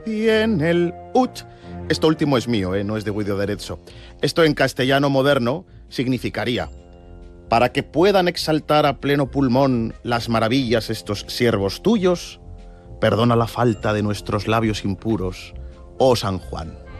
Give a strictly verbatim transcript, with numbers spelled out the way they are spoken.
y en el uch. Esto último es mío, ¿eh? No es de Guido de Arezzo. Esto en castellano moderno significaría: para que puedan exaltar a pleno pulmón las maravillas estos siervos tuyos, perdona la falta de nuestros labios impuros, oh San Juan.